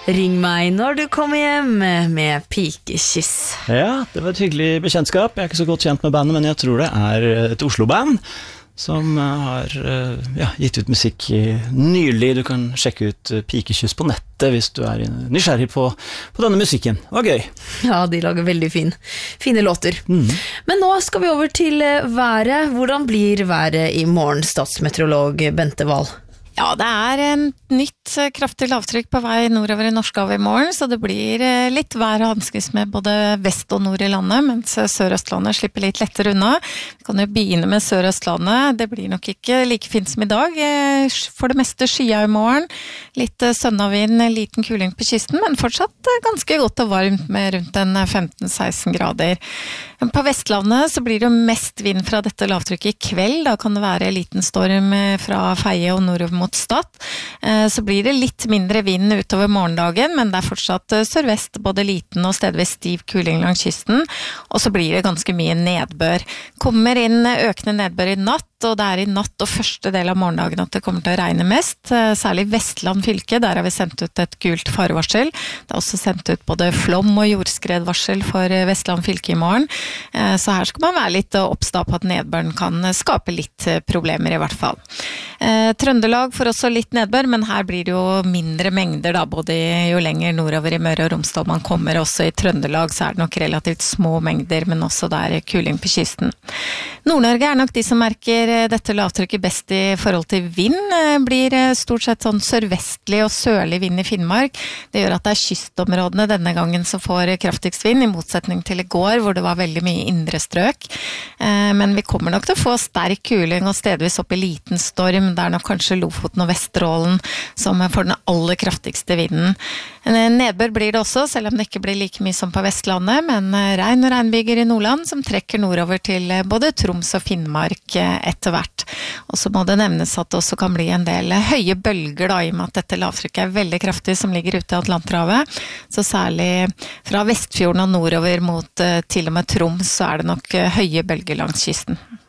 Ring meg når du kommer hjem med pikekyss. Ja, det var et hyggelig bekjentskap. Jeg ikke så godt kjent med bandet, men jeg tror det et Oslo-band som har gitt ut musikk nylig. Du kan sjekke ut Pikekyss på nettet hvis du nysgjerrig på denne musikken. Det var gøy. Ja, de lager veldig fine låter. Men nå skal vi over til været. Hvordan blir været I morgen, statsmeteorolog Bente Wahl? Ja, det en nytt kraftig lavtrykk på vei nordover I Norskehavet I morgen, så det blir litt vær å hanskes med både vest og nord I landet, mens Sør-Østlandet slipper litt lettere unna. Vi kan jo begynne med Sør-Østlandet. Det blir nok ikke like fint som I dag. For det meste skya I morgen. Litt sønnavind, liten kuling på kysten, men fortsatt ganske godt og varmt med rundt 15-16 grader. På Vestlandet så blir det mest vind fra dette lavtrykket I kveld. Da kan det være en liten storm fra Feie og nordover mot Stad. Så blir det litt mindre vind utover morgendagen, men det fortsatt sørvest, både liten og stedvis stiv kuling langs kysten. Og så blir det ganske mye nedbør. Kommer inn økende nedbør I natt, og det I natt og første del av morgendagen at det kommer til å regne mest, særlig Vestland fylke, der har vi sendt ut et gult farevarsel. Det også sendt ut både flom- og jordskredvarsel for Vestland fylke I morgen, så her skal man være litt oppstå på at nedbøren kan skape litt problemer I hvert fall. Trøndelag får også litt nedbør, men her blir det jo mindre mengder da, både jo lenger nordover I Møre og Romsdal man kommer, også I Trøndelag så det nok relativt små mengder, men også der kuling på kysten. Nord-Norge nok de som merker dette lavtrykket best I forhold til vind, blir stort sett sånn sørvestlig og sørlig vind I Finnmark. Det gjør at det kystområdene denne gangen som får kraftigst vind, I motsetning til I går, hvor det var veldig mye indre strøk. Men vi kommer nok til å få sterk kuling og stedvis opp I liten storm. Det nok kanskje Lofoten og Vesterålen som får den aller kraftigste vinden. Nedbør blir det også, selv om det ikke blir like mye som på Vestlandet, men regn og regnbyger I Nordland som trekker nordover til både Troms og Finnmark etter hvert. Og så må det nevnes at det også kan bli en del høye bølger da, I og med at dette lavtrykket veldig kraftig som ligger ute I Atlanterhavet. Så særlig fra Vestfjorden og nordover mot til og med Troms så det nok høye bølger langs kysten.